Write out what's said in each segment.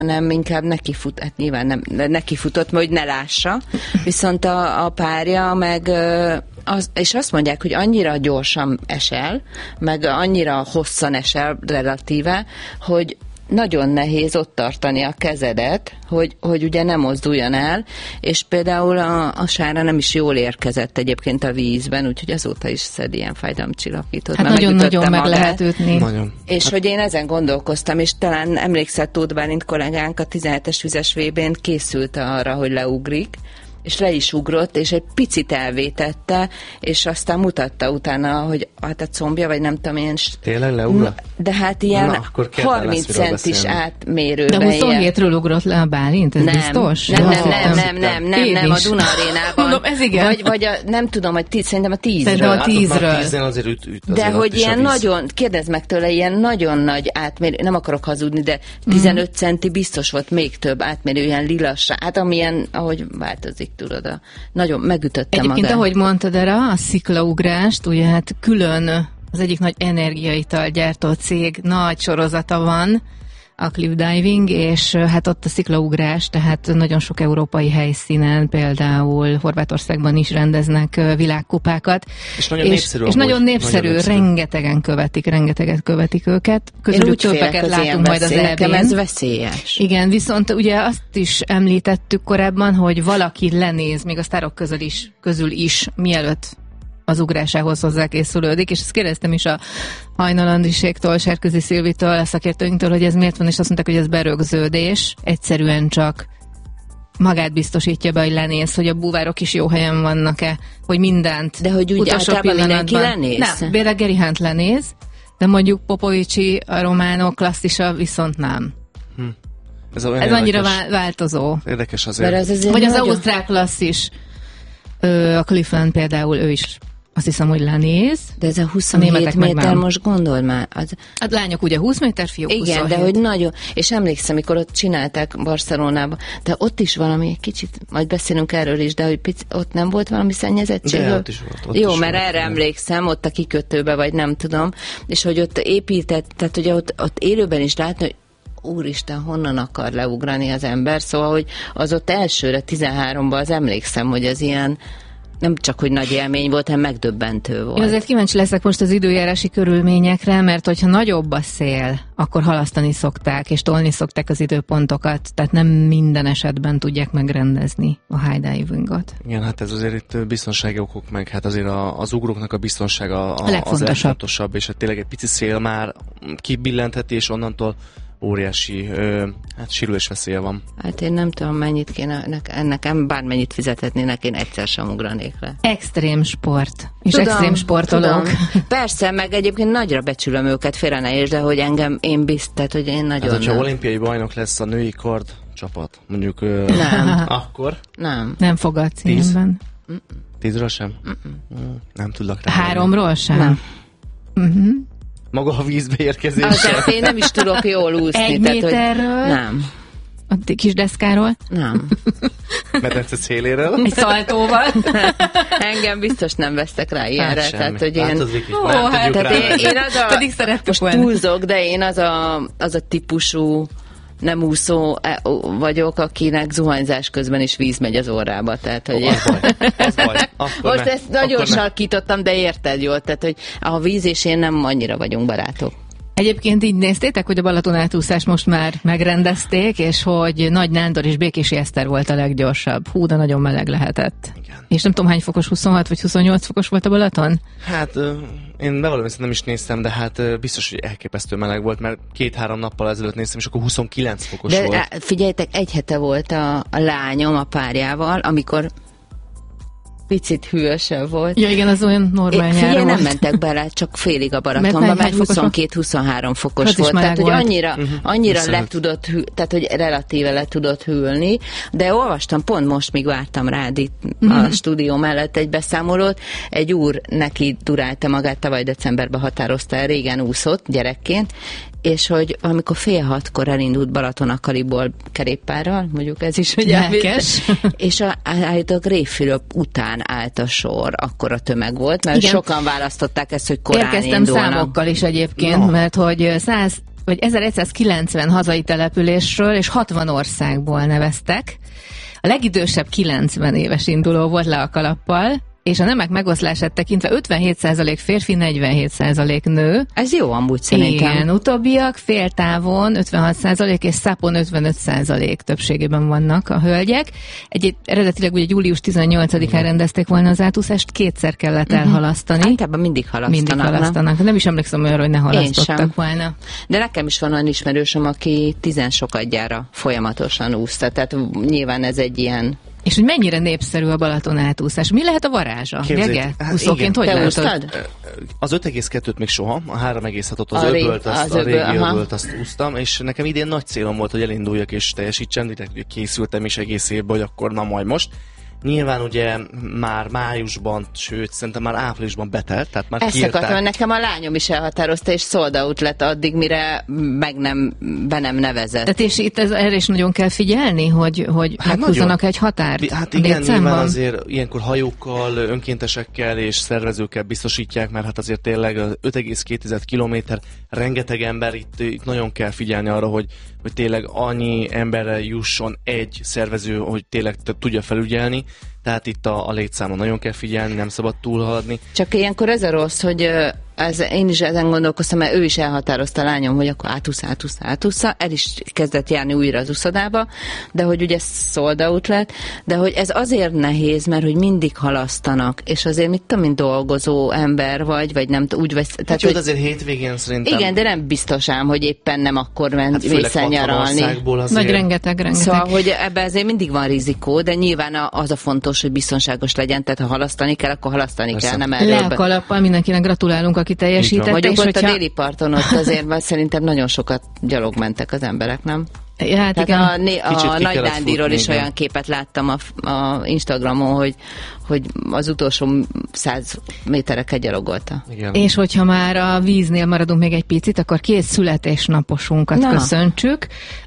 nem inkább nekifut, hát nyilván nem nekifutott, mert hogy ne lássa, viszont a párja meg és azt mondják, hogy annyira gyorsan esel, meg annyira hosszan esel relatíve, hogy nagyon nehéz ott tartani a kezedet, hogy ugye nem mozduljon el, és például a Sára nem is jól érkezett egyébként a vízben, úgyhogy azóta is szed ilyen fájdalomcsillapítót. Hát nagyon-nagyon meg lehet ütni. Nagyon. És hogy én ezen gondolkoztam, és talán emlékszel, Tóth Bálint kollégánk a 17-es vizes VB-n készült arra, hogy leugrik, és le is ugrott, és egy picit elvétette, és aztán mutatta utána, hogy hát a combja, vagy nem tudom én... Tényleg leugrott? De hát ilyen 30 centis átmérőben. De 27-ről ugrott le a Bálint, ez biztos? Nem, a Duna arénában. Mondom, ez igen. Vagy nem tudom, hogy szerintem a 10-ről. Szerintem a 10-ről. Azért üt de hogy ilyen nagyon, kérdezd meg tőle, ilyen nagyon nagy átmérő, nem akarok hazudni, de 15 centi biztos volt, még több átmérő, ilyen lilas, hát amilyen, ahogy változik, tudod, nagyon megütötte magát. Egyébként, ahogy mondtad erre, a sziklaugrást, ugye hát külön az egyik nagy energiaital gyártó cég nagy sorozata van, a Cliff Diving, és hát ott a sziklaugrás, tehát nagyon sok európai helyszínen, például Horvátországban is rendeznek világkupákat. És nagyon népszerű. És nagyon népszerű, rengetegen követik őket. Közülük többeket látunk majd az nekem ez veszélyes. Igen, viszont ugye azt is említettük korábban, hogy valaki lenéz, még a sztárok közül is, mielőtt az ugrásához hozzákészülődik, és ezt kérdeztem is a Hajnal Andriséktól, Sárközi Szilvitől, a szakértőinktől, hogy ez miért van, és azt mondták, hogy ez berögződés, egyszerűen csak magát biztosítja be, hogy lenéz, hogy a búvárok is jó helyen vannak-e, hogy mindent. De hogy úgy általában mindenki lenéz? Nem, például Geri Hunt lenéz, de mondjuk Popovicsi, a románok klasszisa viszont nem. Ez annyira változó. Érdekes azért. Vagy az ausztrál klasszis, a Cliffland például, ő is azt hiszem, hogy lenéz. De ez a 27 méter, most gondold már. A lányok ugye 20 méter, fiúk 27. Igen, de hogy nagyon, és emlékszem, mikor ott csinálták Barcelonában, de ott is valami egy kicsit, majd beszélünk erről is, de hogy ott nem volt valami szennyezettség? De ott is volt. Jó, mert erre emlékszem, ott a kikötőbe, vagy nem tudom, és hogy ott épített, tehát ugye ott élőben is látni, hogy úristen, honnan akar leugrani az ember, szóval, hogy az ott elsőre 13-ban az emlékszem, hogy ez ilyen nem csak, hogy nagy élmény volt, hanem megdöbbentő volt. Én azért kíváncsi leszek most az időjárási körülményekre, mert hogyha nagyobb a szél, akkor halasztani szokták, és tolni szokták az időpontokat, tehát nem minden esetben tudják megrendezni a high divingot. Igen, hát ez azért itt biztonsági okok, meg hát azért az ugróknak a biztonsága az legfontosabb, és hát tényleg egy pici szél már kibillentheti, és onnantól óriási sérülésveszélye van. Hát én nem tudom, mennyit kéne nekem bármennyit fizethetnének, én egyszer sem ugranék le. Extrém sport. És extrém sportolók. Persze, meg egyébként nagyra becsülöm őket, félre ne értsd, de hogy engem tehát, hogy én nagyon... Hát, hogyha olimpiai bajnok lesz a női kard csapat, mondjuk nem. akkor? Nem fogadsz ilyenben. 10-ről sem? Nem tudlak rá. 3-ról sem? Nem. Maga a vízbe érkezés. Én nem is tudok jól úszni. 1 méterről? Nem. A kis deszkáról? Nem. Medence széléről? Egy szaltóval? Engem biztos nem vesztek rá ilyenre. Hát tehát, hogy én... én pedig szerettük volna. Most túlzok, de én az a típusú nem úszó vagyok, akinek zuhanyzás közben is víz megy az orrába. Tehát, hogy az baj. Most ezt nagyon sarkítottam, de érted jól. Tehát, hogy a víz és én nem annyira vagyunk barátok. Egyébként így néztétek, hogy a Balaton átúszást most már megrendezték, és hogy Nagy Nándor és Békési Eszter volt a leggyorsabb. Hú, de nagyon meleg lehetett. Igen. És nem tudom, hány fokos, 26 vagy 28 fokos volt a Balaton? Hát én bevallom, ezt nem is néztem, de hát biztos, hogy elképesztő meleg volt, mert 2-3 nappal ezelőtt néztem, és akkor 29 fokos volt. De figyeljetek, egy hete volt a lányom a párjával, amikor picit hűvösebb volt. Ja, igen, az olyan normál nyáron figyelj, volt. nem mentek bele csak félig a Balatonba, mert 22-23 fokos volt. Tehát, hogy annyira le tudott tehát, hogy relatíve le tudott hűlni, de olvastam, pont most még vártam rád itt a stúdió mellett egy beszámolót, egy úr neki durálta magát, tavaly decemberben határozta el, régen úszott gyerekként, és hogy amikor 5:30 elindult Balaton-Akariból kerékpárral, mondjuk ez is ugye és állítólag Révfülöp után állt a sor, akkora tömeg volt, mert sokan választották ezt, hogy korán érkeztem indulnak. számokkal is egyébként, mert hogy vagy 1190 hazai településről és 60 országból neveztek. A legidősebb 90 éves induló volt le a kalappal, és a nemek megoszlását tekintve 57% férfi, 47% nő. Ez jó amúgy szerintem. Igen, utóbbiak féltávon 56% és szápon 55% többségében vannak a hölgyek. Eredetileg ugye július 18-án rendezték volna az átúszást, kétszer kellett elhalasztani. Általában mindig halasztanak. Nem is emlékszem olyanra, hogy ne halasztottak volna. De nekem is van olyan ismerősöm, aki 10-sokadjára folyamatosan úszta, tehát nyilván ez egy ilyen... És hogy mennyire népszerű a Balaton átúszás? Mi lehet a varázsa? Gege? Úszóként hogy látod? Az 5,2-t még soha, a 3,6-ot az öbölt, a régi öbölt, azt úsztam, és nekem idén nagy célom volt, hogy elinduljak és teljesítsem, de készültem is egész évben, hogy akkor na majd most. Nyilván ugye már májusban, sőt, szerintem már áprilisban betelt, tehát már kiírták. Ezt nekem a lányom is elhatározta, és sold out lett addig, mire be nem nevezett. Tehát és itt erre is nagyon kell figyelni, hogy meghúzzanak egy határt. Hát igen, nyilván azért ilyenkor hajókkal, önkéntesekkel és szervezőkkel biztosítják, mert hát azért tényleg 5,2 kilométer, rengeteg ember, itt nagyon kell figyelni arra, hogy tényleg annyi emberre jusson egy szervező, hogy tényleg tudja felügyelni. Tehát itt a létszámon nagyon kell figyelni, nem szabad túlhaladni. Csak ilyenkor ez a rossz, hogy én is ezen gondolkoztam, mert ő is elhatározta a lányom, hogy akkor átúszza, el is kezdett járni újra az úszodába, de hogy ugye sold out lett, de hogy ez azért nehéz, mert hogy mindig halasztanak, és azért mit tudom, mint dolgozó ember vagy nem úgy vesz... Tehát, hogy azért hétvégén szerintem... Igen, de nem biztos ám, hogy éppen nem akkor vészen nyaralni. Nagy rengeteg. Szóval, hogy ebben azért mindig van rizikó, de nyilván az a fontos, hogy biztonságos legyen, tehát ha halasztani kell, akkor halasztani kell, nem erről. Le a kalappal, mindenkinek gratulálunk, aki teljesítette. Vagyok ott a déli parton, ott azért, mert szerintem nagyon sokat gyalog mentek az emberek, nem? Ja, hát igen. A Nagy Dándiról is olyan képet láttam a Instagramon, hogy az utolsó 100 métereket gyalogolta. Igen. És hogyha már a víznél maradunk még egy picit, akkor két születésnaposunkat köszöntsük.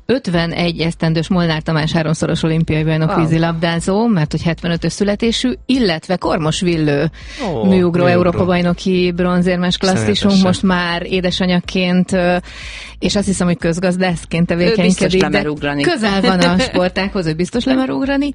51 esztendős Molnár Tamás 3-szoros olimpiai bajnok vízilabdázó, mert hogy 75-ös születésű, illetve Kormos Villő műugró Európa-bajnoki bronzérmes klasszisunk, most már édesanyaként, és azt hiszem, hogy közgazdászként tevékenykedik. Közel van a sportákhoz, hogy biztos lemer ugrani.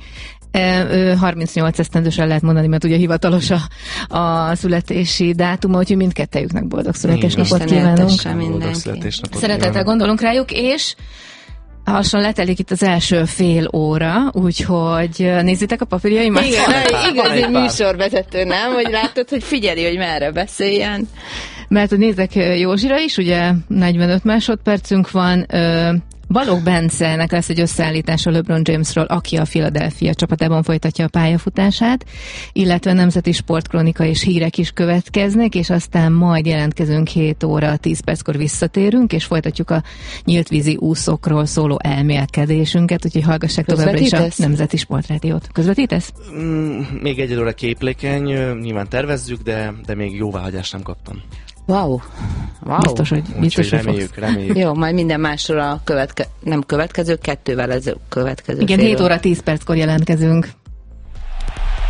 38 esztendősen lehet mondani, mert ugye hivatalos a születési dátuma, úgyhogy mindkettejüknek boldog születésnapot kívánunk. Szeretettel gondolunk rájuk, és lassan letelik itt az első fél óra, úgyhogy nézzétek a papírjaimat. Igen, igazi műsorvezető, nem? Hogy látod, hogy figyeli, hogy merre beszéljen. Mert hogy nézzek Józsira is, ugye 45 másodpercünk van, Balogh Bencenek lesz egy összeállítása LeBron Jamesről, aki a Philadelphia csapatában folytatja a pályafutását, illetve nemzeti sportkronika és hírek is következnek, és aztán majd jelentkezünk 7 óra 10 perckor visszatérünk, és folytatjuk a nyíltvízi úszókról szóló elmélkedésünket, úgyhogy hallgassák továbbra is a Nemzeti Sportrádiót. Közvetítesz? Még egyelőre képlékeny, nyilván tervezzük, de még jóváhagyást nem kaptam. Wow. Biztos, hogy reméljük. Jó, majd minden másról a nem következő, 2-vel ez következő. Igen, 7 óra 10 perckor jelentkezünk.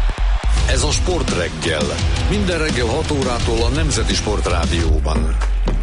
Ez a Sportreggel. Minden reggel 6 órától a Nemzeti Sportrádióban.